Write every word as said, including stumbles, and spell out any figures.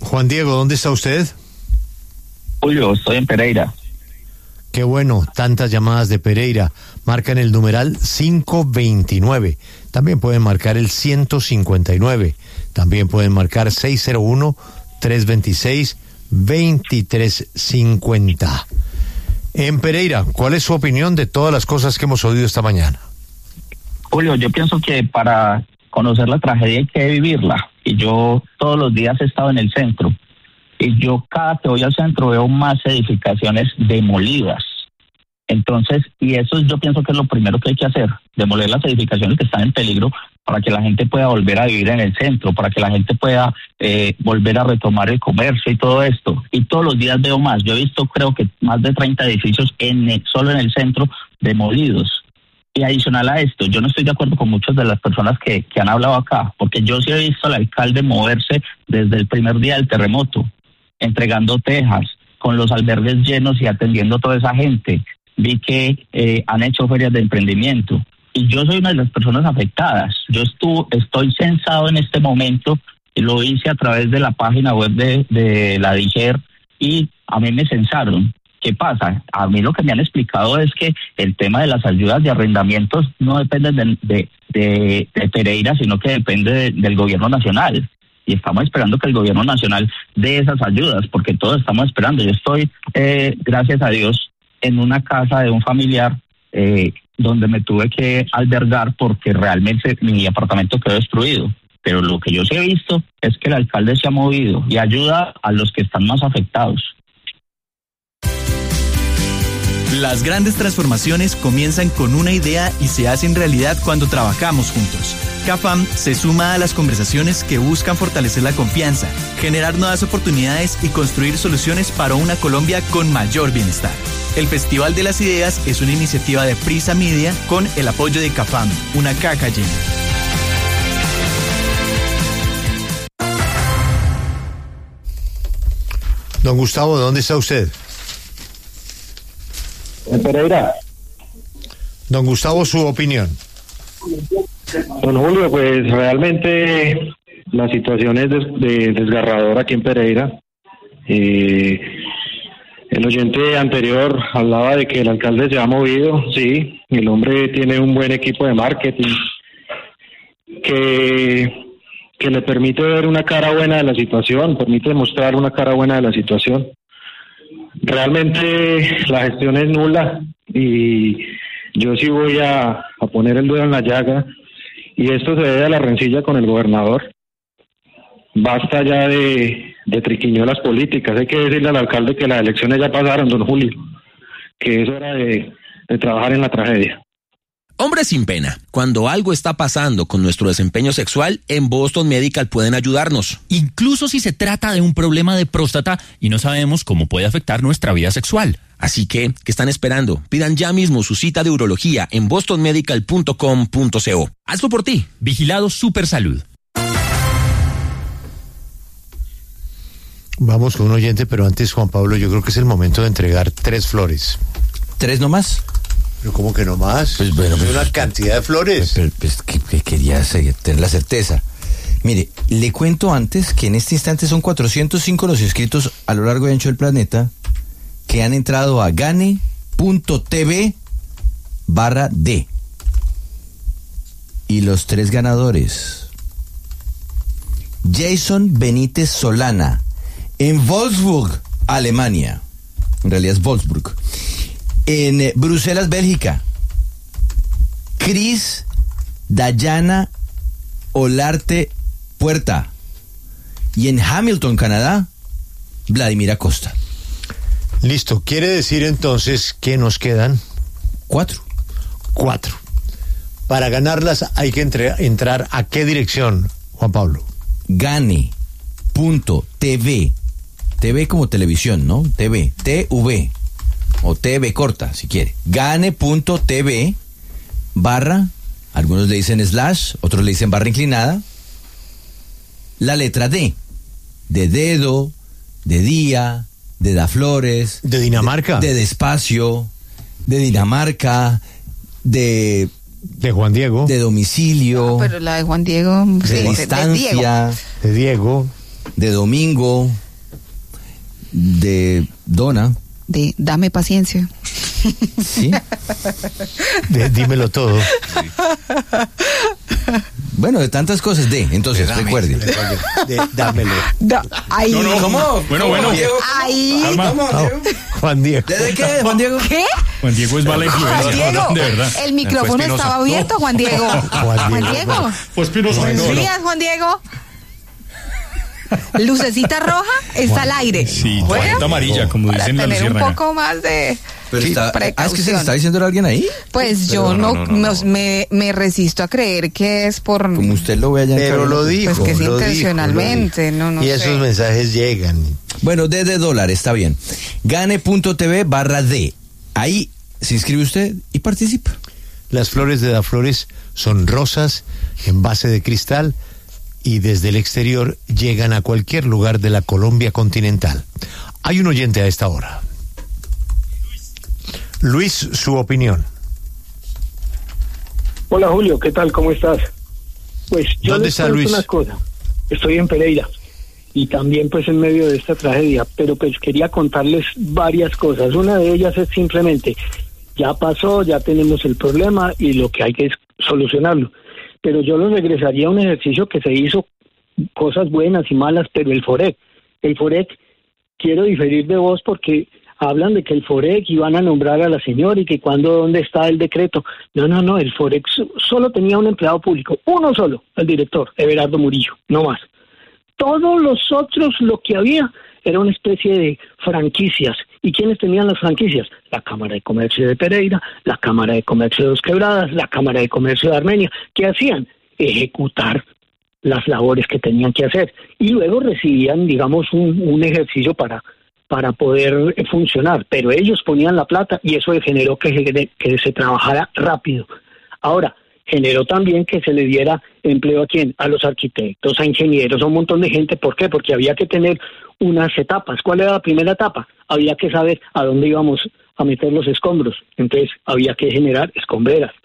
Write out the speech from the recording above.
Juan Diego, ¿dónde está usted? Julio, estoy en Pereira. Qué bueno, tantas llamadas de Pereira. Marcan el numeral quinientos veintinueve. También pueden marcar el ciento cincuenta y nueve. También pueden marcar seis cero uno, tres dos seis, dos tres cinco cero. En Pereira, ¿cuál es su opinión de todas las cosas que hemos oído esta mañana? Julio, yo pienso que para conocer la tragedia hay que vivirla. Y yo todos los días he estado en el centro. Y yo cada que voy al centro veo más edificaciones demolidas. Entonces, y eso yo pienso que es lo primero que hay que hacer, demoler las edificaciones que están en peligro para que la gente pueda volver a vivir en el centro, para que la gente pueda eh, volver a retomar el comercio y todo esto. Y todos los días veo más. Yo he visto creo que más de treinta edificios en el, solo en el centro demolidos. Y adicional a esto, yo no estoy de acuerdo con muchas de las personas que, que han hablado acá, porque yo sí he visto al alcalde moverse desde el primer día del terremoto, entregando tejas, con los albergues llenos y atendiendo a toda esa gente. Vi que eh, han hecho ferias de emprendimiento. Y yo soy una de las personas afectadas. Yo estuve, estoy censado en este momento, y lo hice a través de la página web de, de la DIGER, y a mí me censaron. ¿Qué pasa? A mí lo que me han explicado es que el tema de las ayudas de arrendamientos no depende de, de, de, de Pereira, sino que depende de, del gobierno nacional. Y estamos esperando que el gobierno nacional dé esas ayudas, porque todos estamos esperando. Yo estoy, eh, gracias a Dios, en una casa de un familiar eh, donde me tuve que albergar porque realmente mi apartamento quedó destruido. Pero lo que yo sí he visto es que el alcalde se ha movido y ayuda a los que están más afectados. Las grandes transformaciones comienzan con una idea y se hacen realidad cuando trabajamos juntos. CAFAM se suma a las conversaciones que buscan fortalecer la confianza, generar nuevas oportunidades y construir soluciones para una Colombia con mayor bienestar. El Festival de las Ideas es una iniciativa de Prisa Media con el apoyo de CAFAM, una caja llena. Don Gustavo, ¿dónde está usted? En Pereira. Don Gustavo, su opinión. Don Julio, pues realmente la situación es des- de- desgarradora aquí en Pereira. Eh, el oyente anterior hablaba de que el alcalde se ha movido. Sí, el hombre tiene un buen equipo de marketing que, que le permite ver una cara buena de la situación, permite mostrar una cara buena de la situación. Realmente la gestión es nula y yo sí voy a, a poner el dedo en la llaga, y esto se debe a la rencilla con el gobernador. Basta ya de, de triquiñuelas políticas. Hay que decirle al alcalde que las elecciones ya pasaron, don Julio, que es hora de, de trabajar en la tragedia. Hombre sin pena, cuando algo está pasando con nuestro desempeño sexual, en Boston Medical pueden ayudarnos. Incluso si se trata de un problema de próstata y no sabemos cómo puede afectar nuestra vida sexual. Así que, ¿qué están esperando? Pidan ya mismo su cita de urología en boston medical punto com punto co. Hazlo por ti. Vigilado Supersalud. Vamos con un oyente, pero antes, Juan Pablo, yo creo que es el momento de entregar tres flores. ¿Tres nomás? ¿Pero cómo que no más? Pues bueno, Hay pues, una cantidad de flores. Pero, pues, que, que quería tener la certeza. Mire, le cuento antes que en este instante son cuatrocientos cinco los inscritos a lo largo y ancho del planeta que han entrado a gane punto tv barra D. Y los tres ganadores: Jason Benítez Solana, en Wolfsburg, Alemania. En realidad es Wolfsburg. En eh, Bruselas, Bélgica, Cris Dayana Olarte Puerta. Y en Hamilton, Canadá, Vladimir Acosta. Listo, quiere decir entonces que nos quedan Cuatro. cuatro. Para ganarlas hay que entre, entrar a qué dirección, Juan Pablo. Gane punto tv. T V como televisión, ¿no? T V. T V. O T V corta, si quiere. Gane punto tv barra, algunos le dicen slash, otros le dicen barra inclinada, la letra D. De dedo, de día, de da flores. De Dinamarca. De, de despacio, de Dinamarca, de... De Juan Diego. De domicilio. No, pero la de Juan Diego... De sí, distancia. De, de Diego. De Diego. de domingo, de dona. De dame paciencia. Sí. De, dímelo todo. Bueno, de tantas cosas de, entonces, Dame, recuerde. de, dámelo. Da, ahí. No, no. ¿Cómo? Bueno, bueno. Ahí. Calma. ¿Cómo, No, Diego? Juan Diego. ¿Desde qué, Juan Diego? ¿Qué? Juan Diego es mala Juan influencia. Diego, De verdad. el micrófono Espinosa. estaba abierto, Juan Diego. Juan Diego. Pues Espinosa. Buenos no, no. días, Juan Diego. Lucecita roja está al aire. Sí, Bueno, tarjeta amarilla, como para dicen la tener un luciérnaga. poco más de Pero está, ah, es que se precaución. le está diciendo a alguien ahí. Pues Pero yo no, no, no, no, no. Me, me resisto a creer que es por... Como usted lo ve allá en Pero cabina. lo dijo. Pues que es lo dijo, intencionalmente, lo dijo. no, no Y sé. esos mensajes llegan. Bueno, D de dólar, está bien. Gane.tv barra D. Ahí se inscribe usted y participa. Las flores de Daflores son rosas en base de cristal y desde el exterior llegan a cualquier lugar de la Colombia continental. Hay un oyente a esta hora. Luis, su opinión. Hola Julio, ¿qué tal? ¿Cómo estás? Pues yo ¿Dónde les está cuento Luis? una cosa. Estoy en Pereira y también pues en medio de esta tragedia, pero pues quería contarles varias cosas. Una de ellas es simplemente, ya pasó, ya tenemos el problema y lo que hay que es solucionarlo. Pero yo lo regresaría a un ejercicio que se hizo, cosas buenas y malas, pero el FOREC. El FOREC, quiero diferir de vos porque hablan de que el FOREC iban a nombrar a la señora y que cuando, dónde está el decreto. No, no, no, el FOREC solo tenía un empleado público, uno solo, el director, Everardo Murillo, no más. Todos los otros, lo que había, era una especie de franquicias. ¿Y quiénes tenían las franquicias? La Cámara de Comercio de Pereira, la Cámara de Comercio de Dos Quebradas, la Cámara de Comercio de Armenia. ¿Qué hacían? Ejecutar las labores que tenían que hacer. Y luego recibían, digamos, un, un ejercicio para, para poder funcionar. Pero ellos ponían la plata y eso generó que, que se trabajara rápido. Ahora, generó también que se le diera empleo a quién, a los arquitectos, a ingenieros, a un montón de gente. ¿Por qué? Porque había que tener unas etapas. ¿Cuál era la primera etapa? Había que saber a dónde íbamos a meter los escombros. Entonces había que generar escombreras.